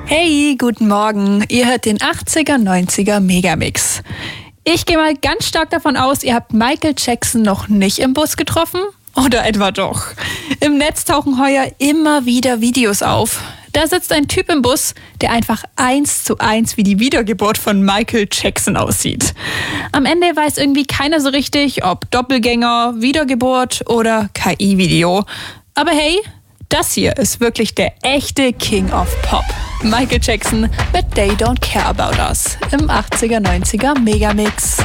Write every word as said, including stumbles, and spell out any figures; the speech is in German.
Hey, guten Morgen. Ihr hört den achtziger, neunziger Megamix. Ich gehe mal ganz stark davon aus, ihr habt Michael Jackson noch nicht im Bus getroffen? Oder etwa doch? Im Netz tauchen heuer immer wieder Videos auf. Da sitzt ein Typ im Bus, der einfach eins zu eins wie die Wiedergeburt von Michael Jackson aussieht. Am Ende weiß irgendwie keiner so richtig, ob Doppelgänger, Wiedergeburt oder K I-Video. Aber hey, das hier ist wirklich der echte King of Pop. Michael Jackson mit They Don't Care About Us im achtziger, neunziger Megamix.